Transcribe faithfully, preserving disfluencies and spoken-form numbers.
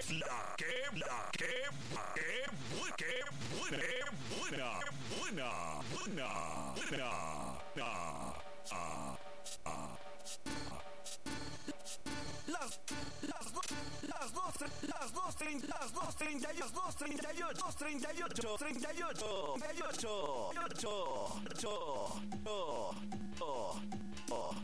es la que, la que, la que, bu- que buena, que buena, que buena, buena, buena, ah, ah, ah. Las, las, do- las dos, las dos, treinta, las dos, treinta y ocho, dos, treinta y ocho, dos, treinta y ocho, treinta y ocho, treinta y ocho, ocho, ocho, ocho, ocho.